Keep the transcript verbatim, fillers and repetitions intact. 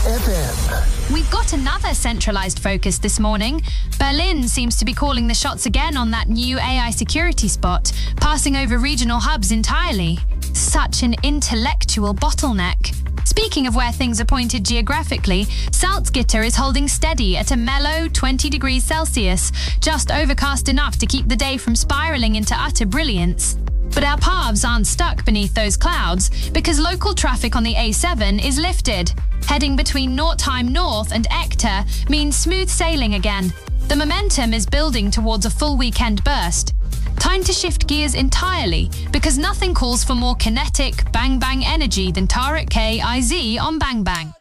F M. We've got another centralised focus this morning. Berlin seems to be calling the shots again on that new A I security spot, passing over regional hubs entirely. Such an intellectual bottleneck. Speaking of where things are pointed geographically, Salzgitter is holding steady at a mellow twenty degrees Celsius, just overcast enough to keep the day from spiralling into utter brilliance. But our paths aren't stuck beneath those clouds because local traffic on the A seven is lifted. Heading between Northeim North and Echter means smooth sailing again. The momentum is building towards a full weekend burst. Time to shift gears entirely because nothing calls for more kinetic, bang-bang energy than Tarek K I Z on Bang Bang.